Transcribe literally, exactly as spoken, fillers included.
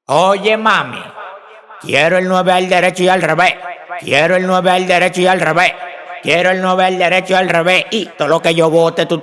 Oye, mami, quiero el nueve al derecho y al revés. Quiero el nueve al derecho y al revés. Quiero el nueve al derecho y al revés. Y todo lo que yo vote, tú